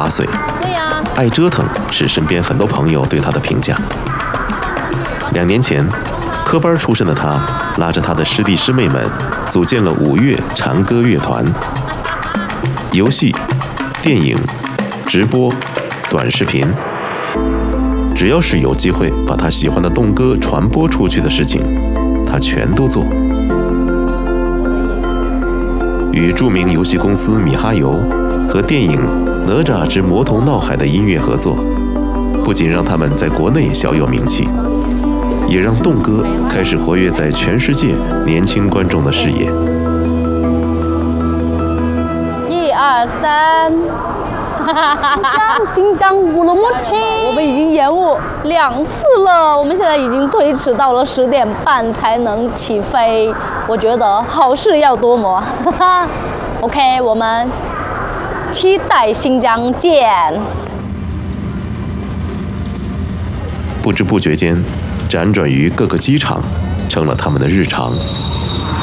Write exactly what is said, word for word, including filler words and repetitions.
八岁。 对呀。 爱折腾是身边很多朋友对他的评价。两年前，科班出身的他拉着他的师弟师妹们组建了五月禅歌乐团。游戏、电影、直播、短视频，只要是有机会把他喜欢的动歌传播出去的事情，他全都做。与著名游戏公司米哈游和电影《哪吒之魔童闹海》的音乐合作，不仅让他们在国内小有名气，也让动歌开始活跃在全世界年轻观众的视野。 一二三，新疆乌鲁木齐，我们已经延误两次了，我们现在已经推迟到了十点半才能起飞。我觉得好事要多磨。OK， 我们期待新疆见。 不知不觉间，辗转于各个机场，成了他们的日常。